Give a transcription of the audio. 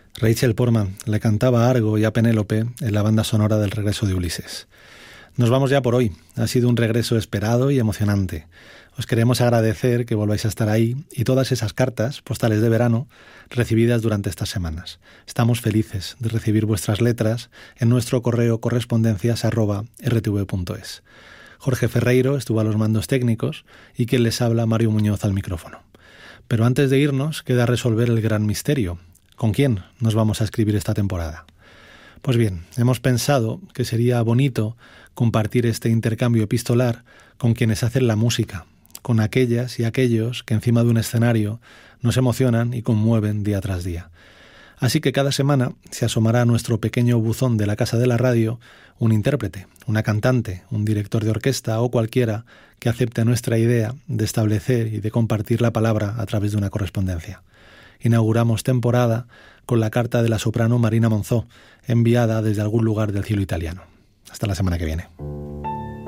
Rachel Portman le cantaba a Argo y a Penélope en la banda sonora del regreso de Ulises. Nos vamos ya por hoy. Ha sido un regreso esperado y emocionante. Os queremos agradecer que volváis a estar ahí y todas esas cartas, postales de verano, recibidas durante estas semanas. Estamos felices de recibir vuestras letras en nuestro correo correspondencias@rtv.es. Jorge Ferreiro estuvo a los mandos técnicos y quien les habla, Mario Muñoz, al micrófono. Pero antes de irnos, queda resolver el gran misterio. ¿Con quién nos vamos a escribir esta temporada? Pues bien, hemos pensado que sería bonito compartir este intercambio epistolar con quienes hacen la música, con aquellas y aquellos que encima de un escenario nos emocionan y conmueven día tras día. Así que cada semana se asomará a nuestro pequeño buzón de la Casa de la Radio un intérprete, una cantante, un director de orquesta o cualquiera que acepte nuestra idea de establecer y de compartir la palabra a través de una correspondencia. Inauguramos temporada con la carta de la soprano Marina Monzó, enviada desde algún lugar del cielo italiano. Hasta la semana que viene.